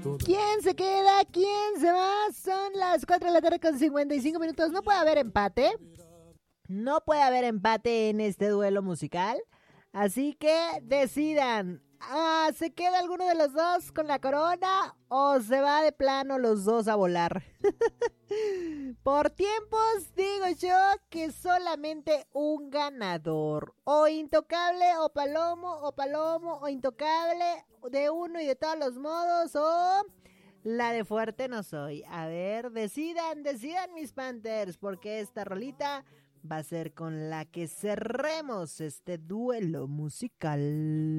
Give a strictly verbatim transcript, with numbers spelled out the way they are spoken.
¿Quién se queda? ¿Quién se va? Son las cuatro de la tarde con cincuenta y cinco minutos. No puede haber empate. No puede haber empate en este duelo musical. Así que decidan. Ah, ¿se queda alguno de los dos con la corona o se va de plano los dos a volar? Por tiempos digo yo que solamente un ganador. O Intocable o Palomo o Palomo o Intocable, de uno y de todos los modos, o la de Fuerte No Soy. A ver, decidan, decidan mis Panthers, porque esta rolita va a ser con la que cerremos este duelo musical.